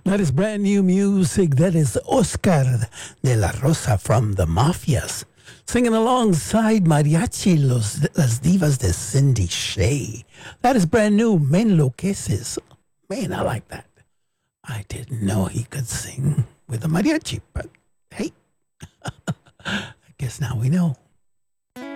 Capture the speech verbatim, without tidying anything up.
That is brand new music. That is Oscar de la Rosa from the Mafias. Singing alongside Mariachi Los, Las Divas de Cindy Shay. That is brand new. Me enloqueces. Man, I like that. I didn't know he could sing with a mariachi, but hey, I guess now we know.